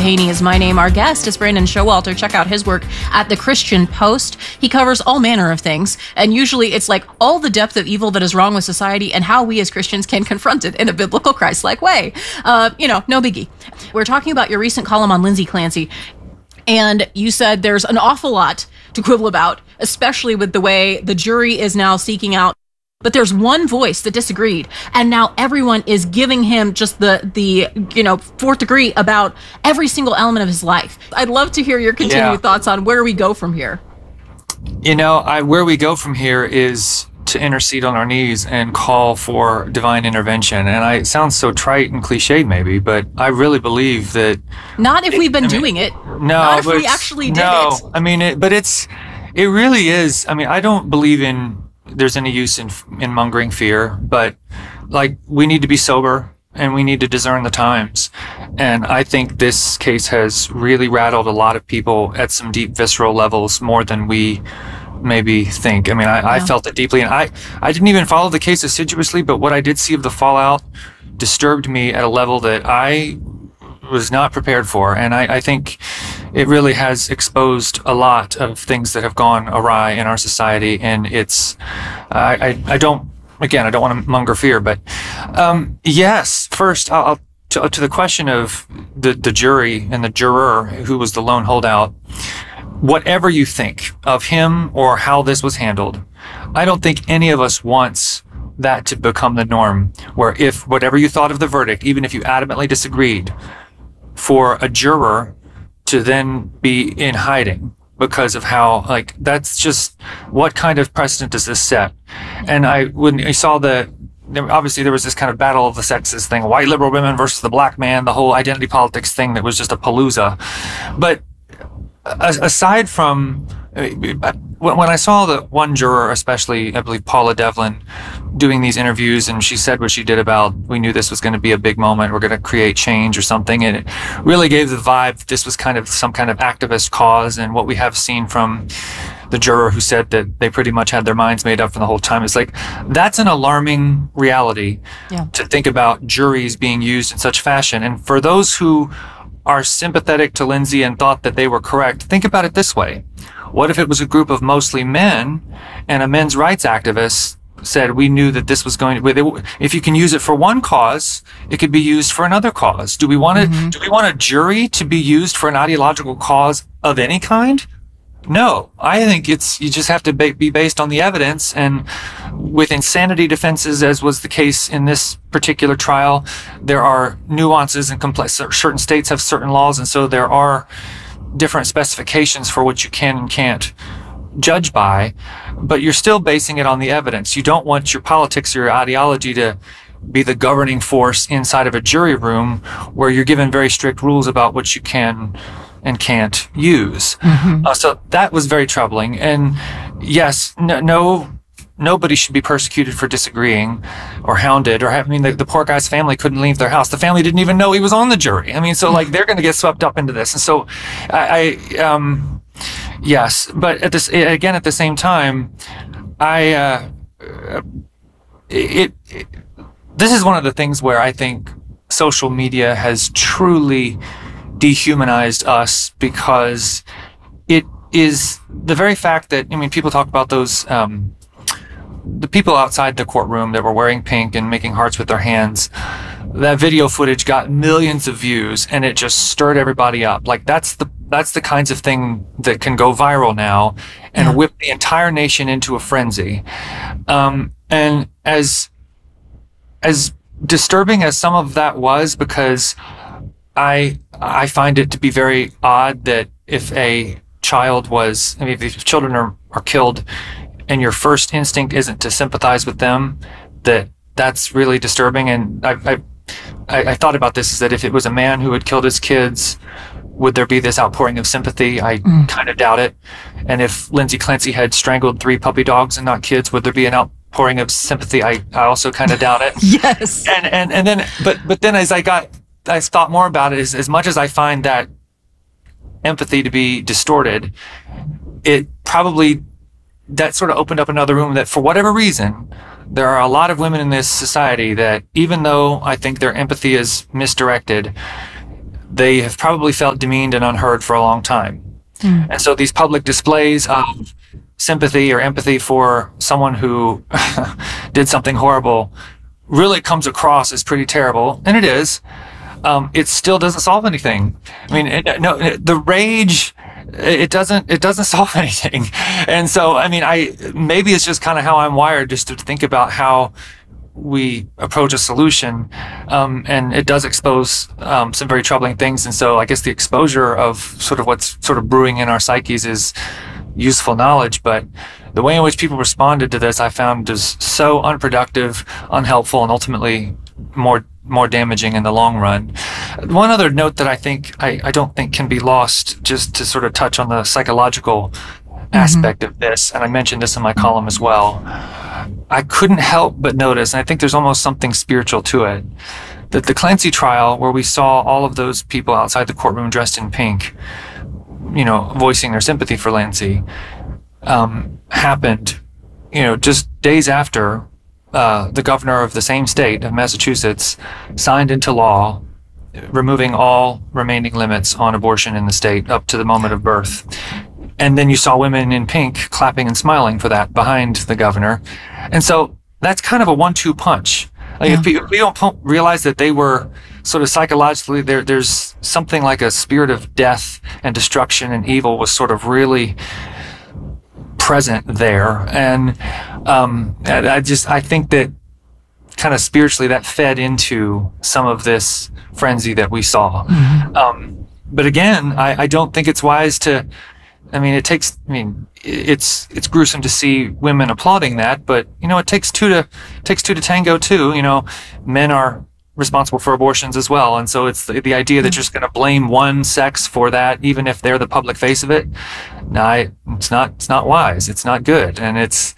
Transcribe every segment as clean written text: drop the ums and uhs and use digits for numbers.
Kahaney is my name. Our guest is Brandon Showalter. Check out his work at The Christian Post. He covers all manner of things, and usually it's like all the depth of evil that is wrong with society and how we as Christians can confront it in a biblical, Christ-like way. No biggie. We're talking about your recent column on Lindsay Clancy, and you said there's an awful lot to quibble about, especially with the way the jury is now seeking out. But there's one voice that disagreed, and now everyone is giving him just the fourth degree about every single element of his life. I'd love to hear your continued thoughts on where we go from here. Where we go from here is to intercede on our knees and call for divine intervention. And it sounds so trite and cliched maybe, but I really believe that... Not if we've been doing it. No. Not if we actually did it. It really is. I don't believe there's any use in mongering fear, but we need to be sober and we need to discern the times. And I think this case has really rattled a lot of people at some deep visceral levels, more than we maybe think. I felt it deeply, and I didn't even follow the case assiduously, but what I did see of the fallout disturbed me at a level that I was not prepared for. And I think it really has exposed a lot of things that have gone awry in our society. And I don't want to monger fear, but yes, first I'll to the question of the jury and the juror who was the lone holdout. Whatever you think of him or how this was handled, I don't think any of us wants that to become the norm, where if whatever you thought of the verdict, even if you adamantly disagreed, for a juror to then be in hiding because of how, that's just, what kind of precedent does this set? And when I saw obviously there was this kind of battle of the sexes thing, white liberal women versus the black man, the whole identity politics thing that was just a palooza. But aside from, when I saw the one juror, especially, I believe Paula Devlin, doing these interviews, and she said what she did about, we knew this was going to be a big moment, we're going to create change or something, and it really gave the vibe that this was kind of some kind of activist cause. And what we have seen from the juror who said that they pretty much had their minds made up for the whole time, it's that's an alarming reality to think about juries being used in such fashion. And for those who are sympathetic to Lindsay and thought that they were correct, think about it this way. What if it was a group of mostly men and a men's rights activist said, we knew that this was going to, if you can use it for one cause, it could be used for another cause. Do we want a jury to be used for an ideological cause of any kind? No, I think you just have to be based on the evidence. And with insanity defenses, as was the case in this particular trial, there are nuances and certain states have certain laws, and so there are different specifications for what you can and can't judge by, but you're still basing it on the evidence. You don't want your politics or your ideology to be the governing force inside of a jury room where you're given very strict rules about what you can and can't use. So that was very troubling. And yes, nobody should be persecuted for disagreeing or hounded or the poor guy's family couldn't leave their house. The family didn't even know he was on the jury. They're going to get swept up into this. And so yes, but at the same time, this is one of the things where I think social media has truly dehumanized us, because it is the very fact that, people talk about those, the people outside the courtroom that were wearing pink and making hearts with their hands. That video footage got millions of views, and it just stirred everybody up. That's the kinds of thing that can go viral now and whip the entire nation into a frenzy. And as disturbing as some of that was, because I find it to be very odd that if a child if children are killed and your first instinct isn't to sympathize with them, that's really disturbing. And I thought about this, is that if it was a man who had killed his kids, would there be this outpouring of sympathy? I kind of doubt it. And if Lindsay Clancy had strangled 3 puppy dogs and not kids, would there be an outpouring of sympathy? I also kind of doubt it. Yes. And then, but then as I thought more about it, as much as I find that empathy to be distorted, it probably, that sort of opened up another room that for whatever reason, there are a lot of women in this society that, even though I think their empathy is misdirected, they have probably felt demeaned and unheard for a long time. And so these public displays of sympathy or empathy for someone who did something horrible really comes across as pretty terrible, and it is. It still doesn't solve anything. I mean, the rage, it doesn't solve anything. And so, I mean, maybe it's just kind of how I'm wired, just to think about how we approach a solution, and it does expose some very troubling things. And so I guess the exposure of sort of what's sort of brewing in our psyches is useful knowledge, but the way in which people responded to this I found is so unproductive, unhelpful, and ultimately more damaging in the long run. One other note that I don't think can be lost, just to sort of touch on the psychological aspect of this, and I mentioned this in my column as well. I couldn't help but notice, and I think there's almost something spiritual to it, that the Clancy trial, where we saw all of those people outside the courtroom dressed in pink, voicing their sympathy for Lancey, happened, just days after the governor of the same state of Massachusetts signed into law removing all remaining limits on abortion in the state up to the moment of birth. And then you saw women in pink clapping and smiling for that behind the governor. And so that's kind of a 1-2 punch. If we don't realize that they were sort of psychologically, there's something like a spirit of death and destruction and evil was sort of really present there. And I think that kind of spiritually that fed into some of this frenzy that we saw. But again, I don't think it's wise to, it's gruesome to see women applauding that, but it takes two to tango too. Men are responsible for abortions as well, and so it's the idea that you're just going to blame one sex for that, even if they're the public face of it. No, it's not wise. It's not good, and it's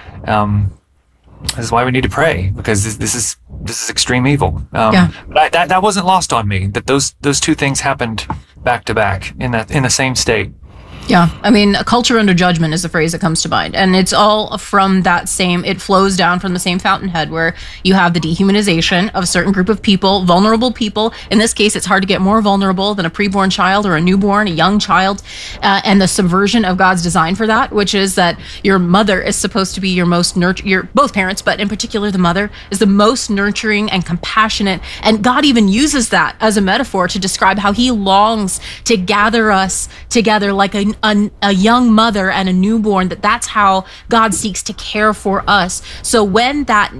this is why we need to pray, because this is extreme evil. But that wasn't lost on me, that those two things happened back to back in the same state. Yeah, I mean, a culture under judgment is the phrase that comes to mind. And it's all from it flows down from the same fountainhead, where you have the dehumanization of a certain group of people, vulnerable people. In this case, it's hard to get more vulnerable than a preborn child or a newborn, a young child, and the subversion of God's design for that, which is that your mother is supposed to be your most both parents, but in particular the mother, is the most nurturing and compassionate. And God even uses that as a metaphor to describe how he longs to gather us together like a young mother and a newborn, that's how God seeks to care for us. So when that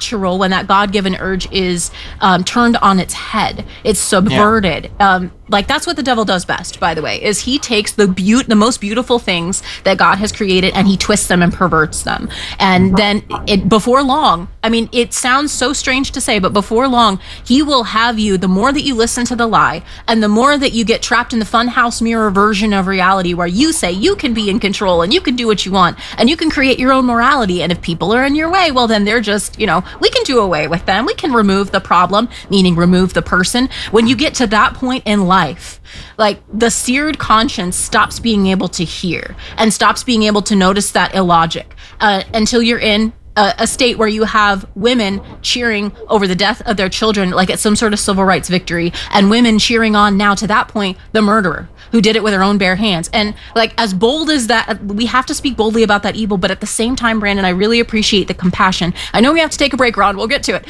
God-given urge is turned on its head, it's subverted. That's what the devil does best, by the way, is he takes the most beautiful things that God has created and he twists them and perverts them. And then before long, it sounds so strange to say, but before long, he will have you, the more that you listen to the lie and the more that you get trapped in the funhouse mirror version of reality, where you say you can be in control and you can do what you want and you can create your own morality. And if people are in your way, well, then they're just, we can do away with them. We can remove the problem, meaning remove the person. When you get to that point in life, the seared conscience stops being able to hear and stops being able to notice that illogic until you're in a state where you have women cheering over the death of their children like it's some sort of civil rights victory, and women cheering on now to that point the murderer who did it with her own bare hands. And as bold as that, we have to speak boldly about that evil, but at the same time, Brandon, I really appreciate the compassion. I know we have to take a break, Ron, we'll get to it.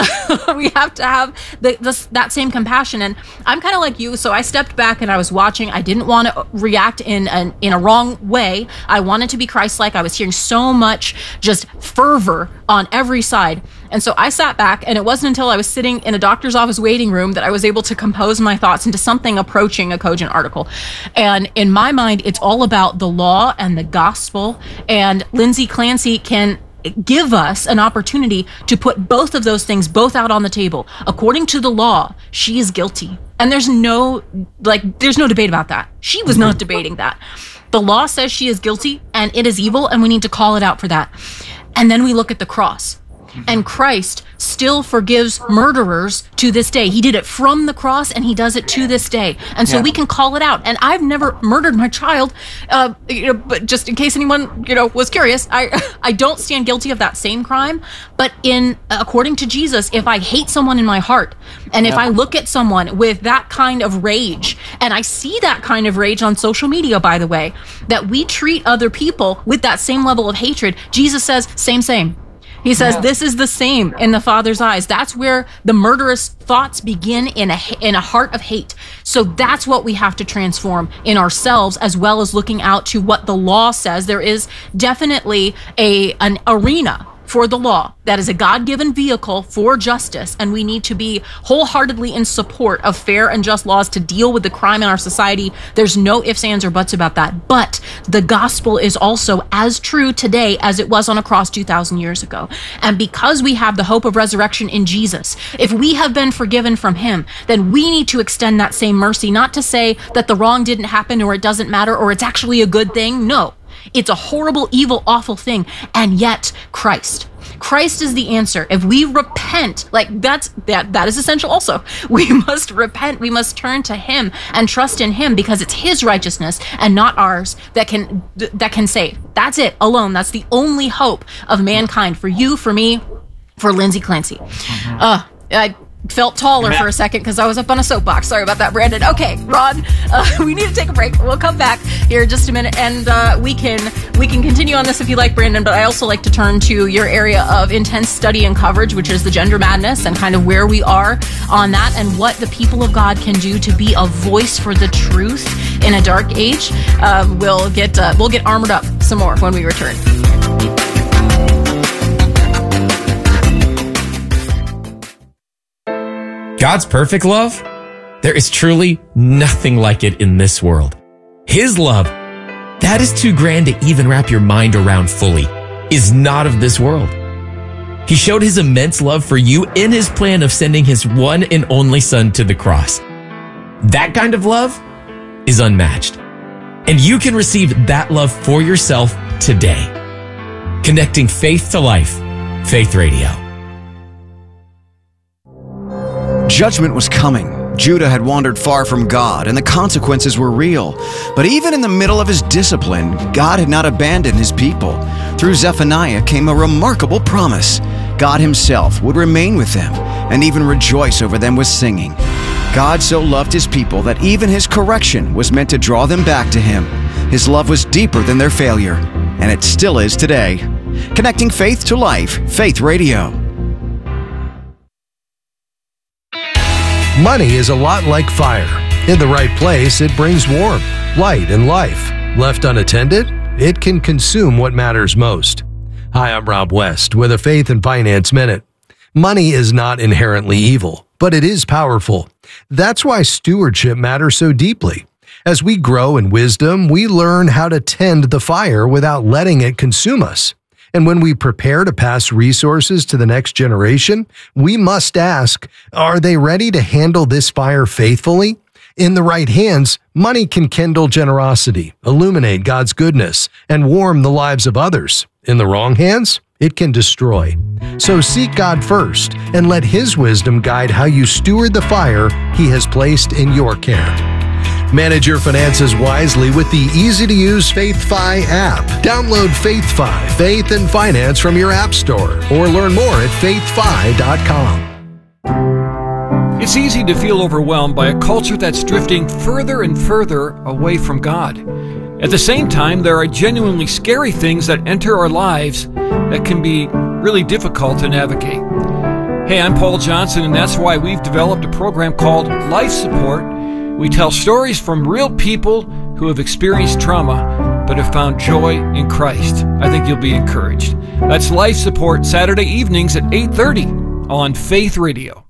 We have to have that same compassion. And I'm kind of like you, so I stepped back and I was watching. I didn't want to react in a wrong way. I wanted to be Christ-like. I was hearing so much just fervor on every side. And so I sat back, and it wasn't until I was sitting in a doctor's office waiting room that I was able to compose my thoughts into something approaching a cogent article. And in my mind, it's all about the law and the gospel. And Lindsay Clancy can give us an opportunity to put both of those things both out on the table. According to the law, she is guilty. And there's no debate about that. She was not debating that. The law says she is guilty and it is evil, and we need to call it out for that. And then we look at the cross. And Christ still forgives murderers to this day. He did it from the cross, and he does it to this day. And so we can call it out. And I've never murdered my child, but just in case anyone, was curious, I don't stand guilty of that same crime. But according to Jesus, if I hate someone in my heart, and if I look at someone with that kind of rage, and I see that kind of rage on social media, by the way, that we treat other people with that same level of hatred, Jesus says, same. He says, this is the same in the Father's eyes. That's where the murderous thoughts begin, in a heart of hate. So that's what we have to transform in ourselves, as well as looking out to what the law says. There is definitely an arena for the law that is a God-given vehicle for justice, and we need to be wholeheartedly in support of fair and just laws to deal with the crime in our society. There's no ifs, ands, or buts about that. But the gospel is also as true today as it was on a cross 2,000 years ago. And because we have the hope of resurrection in Jesus, if we have been forgiven from him, then we need to extend that same mercy, not to say that the wrong didn't happen, or it doesn't matter, or it's actually a good thing. No. It's a horrible, evil, awful thing. And yet, Christ is the answer. If we repent, that is essential also. We must repent. We must turn to him and trust in him, because it's his righteousness and not ours that can save. That's it alone. That's the only hope of mankind, for you, for me, for Lindsay Clancy. I felt taller for a second because I was up on a soapbox. Sorry about that, Brandon. Okay, Ron, we need to take a break. We'll come back here in just a minute, and we can continue on this if you like, Brandon, but I also like to turn to your area of intense study and coverage, which is the gender madness, and kind of where we are on that, and what the people of God can do to be a voice for the truth in a dark age. We'll get armored up some more when we return. God's perfect love? There is truly nothing like it in this world. His love, that is too grand to even wrap your mind around fully, is not of this world. He showed his immense love for you in his plan of sending his one and only son to the cross. That kind of love is unmatched. And you can receive that love for yourself today. Connecting faith to life. Faith Radio. Judgment was coming. Judah had wandered far from God, and the consequences were real. But even in the middle of his discipline, God had not abandoned his people. Through Zephaniah came a remarkable promise. God himself would remain with them and even rejoice over them with singing. God so loved his people that even his correction was meant to draw them back to him. His love was deeper than their failure, and it still is today. Connecting faith to life, Faith Radio. Money is a lot like fire. In the right place, it brings warmth, light, and life. Left unattended, it can consume what matters most. Hi, I'm Rob West with a Faith and Finance Minute. Money is not inherently evil, but it is powerful. That's why stewardship matters so deeply. As we grow in wisdom, we learn how to tend the fire without letting it consume us. And when we prepare to pass resources to the next generation, we must ask, are they ready to handle this fire faithfully? In the right hands, money can kindle generosity, illuminate God's goodness, and warm the lives of others. In the wrong hands, it can destroy. So seek God first and let His wisdom guide how you steward the fire He has placed in your care. Manage your finances wisely with the easy-to-use FaithFi app. Download FaithFi, Faith and Finance from your app store, or learn more at faithfi.com. It's easy to feel overwhelmed by a culture that's drifting further and further away from God. At the same time, there are genuinely scary things that enter our lives that can be really difficult to navigate. Hey, I'm Paul Johnson, and that's why we've developed a program called Life Support. We tell stories from real people who have experienced trauma but have found joy in Christ. I think you'll be encouraged. That's Life Support, Saturday evenings at 8:30 on Faith Radio.